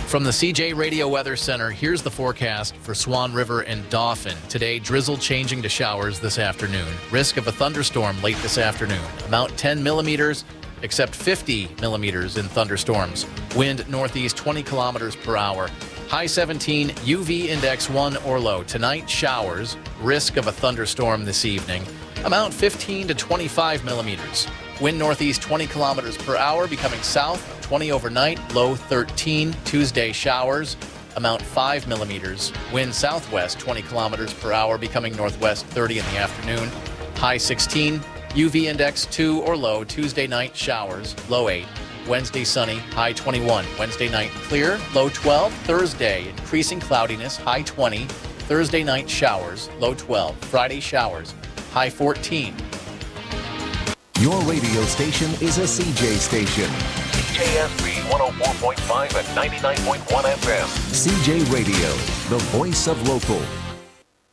From the CJ Radio Weather Center, here's the forecast for Swan River and Dauphin. Today, drizzle changing to showers this afternoon. Risk of a thunderstorm late this afternoon. Amount 10 millimeters, except 50 millimeters in thunderstorms. Wind northeast 20 kilometers per hour. High 17, UV index 1 or low. Tonight, showers. Risk of a thunderstorm this evening. Amount 15 to 25 millimeters. Wind northeast 20 kilometers per hour, becoming south 20 overnight, low 13. Tuesday, showers. Amount 5 millimeters. Wind southwest 20 kilometers per hour, becoming northwest 30 in the afternoon. High 16. UV index 2 or low. Tuesday night, showers, low 8. Wednesday, sunny, high 21. Wednesday night, clear, low 12. Thursday, increasing cloudiness, high 20. Thursday night, showers, low 12. Friday, showers, high 14. Your radio station is a CJ station. CJSB 104.5 and 99.1 FM. CJ Radio, the voice of local.